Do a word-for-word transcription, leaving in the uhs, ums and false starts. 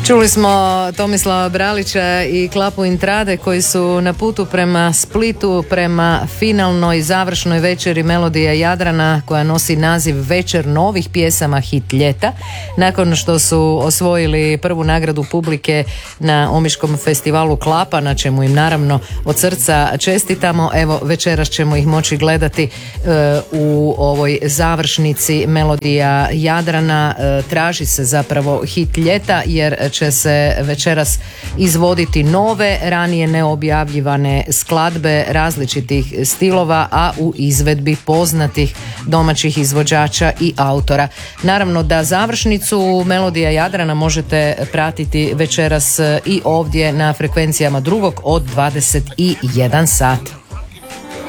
Čuli smo Tomislava Bralića i Klapu Intrade koji su na putu prema Splitu, prema finalnoj završnoj večeri Melodija Jadrana koja nosi naziv Večer novih pjesama hit ljeta. Nakon što su osvojili prvu nagradu publike na Omiškom festivalu Klapa, na čemu im naravno od srca čestitamo, evo večeras ćemo ih moći gledati e, u ovoj završnici Melodija Jadrana. E, traži se zapravo hit ljeta jer će se večeras izvoditi nove, ranije neobjavljivane skladbe različitih stilova, a u izvedbi poznatih domaćih izvođača i autora. Naravno da završnicu Melodija Jadrana možete pratiti večeras i ovdje na frekvencijama drugog od dvadeset jedan sat.